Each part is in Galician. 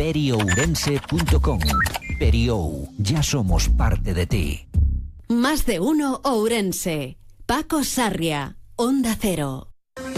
periourense.com. Periou, ya somos parte de ti. Más de uno Ourense. Paco Sarria, Onda Cero.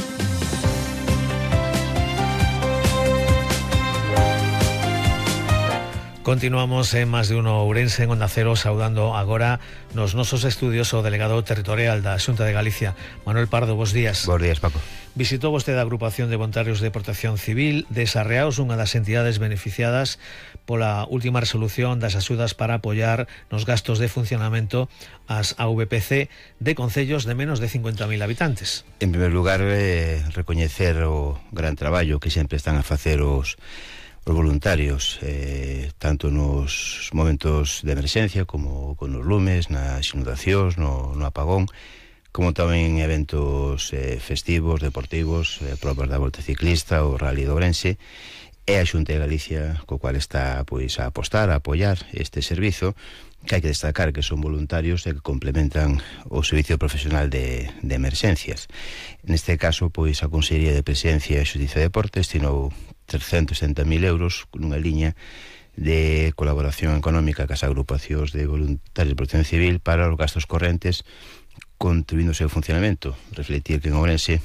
Continuamos en Más de uno Ourense en Onda Cero, saudando agora nos nosos estudios o delegado territorial da Xunta de Galicia, Manuel Pardo. Bos días. Bos días, Paco. Visitou vostede a Agrupación de Voluntarios de Protección Civil de Sarriaos, unha das entidades beneficiadas pola última resolución das axudas para apoiar nos gastos de funcionamento as AVPC de concellos de menos de 50.000 habitantes. En primer lugar, recoñecer o gran traballo que sempre están a facer os voluntarios, tanto nos momentos de emerxencia como con os lumes, nas inundacións, no apagón, como tamén en eventos festivos, deportivos, probas da Volta Ciclista, o Rally de Ourense, e a Xunta de Galicia, co cual está pois a apostar, a apoiar este servizo, que hai que destacar que son voluntarios e que complementan o servicio profesional de emerxencias. Neste caso, pois a Consellería de Presidencia e Xustiza e Deportes destinou 360.000 euros nunha liña de colaboración económica cas agrupacións de voluntarios de protección civil para os gastos correntes, contribuindo ao seu funcionamento. Refletir que en Ourense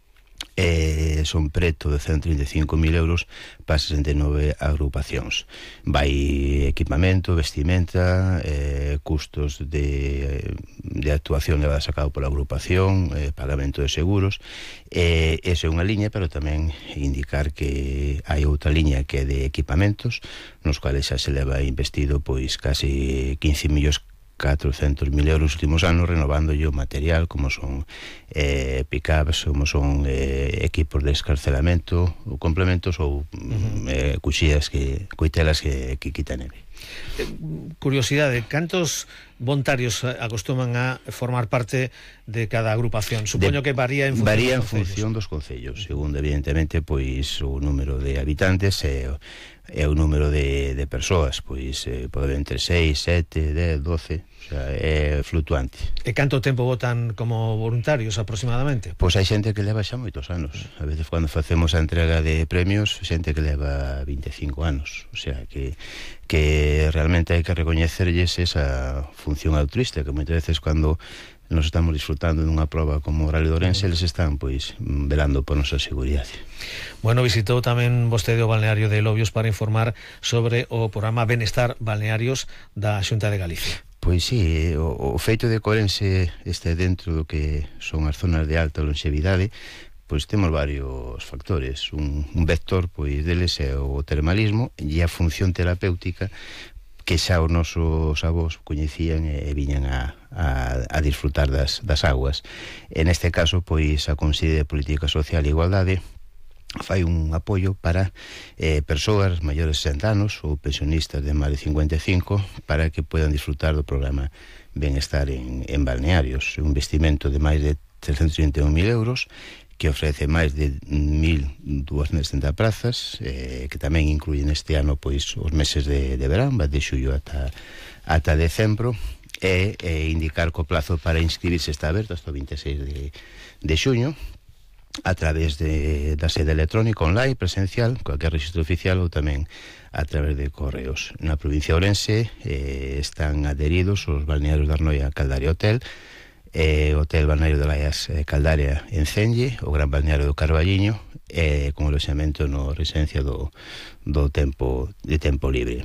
son preto de 135.000 euros para 69 agrupacións. Vai equipamento, vestimenta, custos de actuación levadas a cabo pola agrupación, pagamento de seguros. Esa é unha liña, pero tamén indicar que hai outra liña que é de equipamentos, nos cuales xa se leva investido pois casi 15.400.000 euros nos últimos anos, renovando o material, como son pick-ups, como son equipos de escarcelamento, ou complementos, ou cuxillas, coitelas que quitan neve. Curiosidade, cantos voluntarios acostuman a formar parte de cada agrupación? Supoño que varía en función dos concellos, segundo evidentemente pois o número de habitantes e o número de persoas, pois pode haber entre 6, 7, 10, 12, o sea, é flutuante. E canto tempo votan como voluntarios aproximadamente? Pois hai xente que leva xa moitos anos. A veces cando facemos a entrega de premios, xente que leva 25 anos, o sea que realmente hai que recoñecerlles esa función altruista, que moitas veces cando nos estamos disfrutando dunha proba como o Rally de Ourense, eles están pois velando por nosa seguridade. Bueno, visitou tamén vostede o balneario de Lobios para informar sobre o programa Benestar Balnearios da Xunta de Galicia. Pois sí, o feito de que Ourense este dentro do que son as zonas de alta longevidade, pois temos varios factores. Un vector pois deles é o termalismo e a función terapéutica que xa os nosos avós coñecían e viñan a disfrutar das aguas. En este caso, pois a Consellería de Política Social e Igualdade fai un apoio para persoas maiores de 60 anos ou pensionistas de máis de 55 para que puedan disfrutar do programa Benestar en balnearios. Un investimento de máis de 331.000 euros que ofrece máis de 1.270 prazas, que tamén incluyen este ano pois os meses de verán, va de xullo ata decembro, e indicar que o plazo para inscribirse está aberto hasta o 26 de xuño a través da sede electrónica online, presencial, cualquier registro oficial, ou tamén a través de correos. Na provincia de Ourense están adheridos os balnearios de Arnoia, Caldaria Hotel, Hotel Balneario de Laias Caldaria en Cenge, o Gran Balneario do Carballiño, con o alojamento no residencia do tempo libre.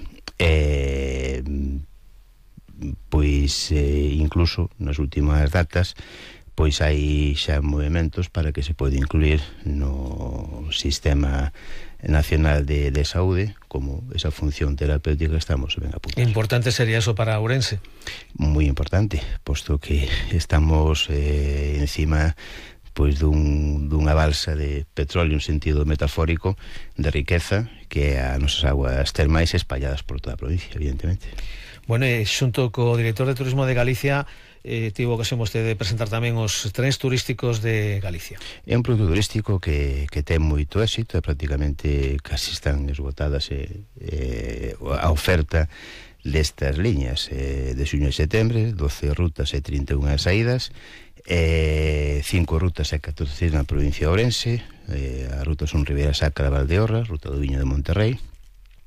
Pois incluso nas últimas datas pois hai xa movimentos para que se pode incluir no Sistema Nacional de Saúde como esa función terapéutica que estamos ben apuntados. Importante sería eso para Ourense? Moi importante, posto que estamos encima pois dunha balsa de petróleo en sentido metafórico de riqueza que é as nosas aguas termais espalladas por toda a provincia, evidentemente. Bueno, e xunto co director de Turismo de Galicia tivo ocasión vostede de presentar tamén os trens turísticos de Galicia. É un produto turístico que ten moito éxito, e prácticamente casi están esgotadas a oferta destas liñas de xuño e setembro, 12 rutas e 31 saídas, 5 rutas e 14 na provincia de Ourense. As rutas son Ribeira Sacra, Valdeorras, Ruta do Viño de Monterrey,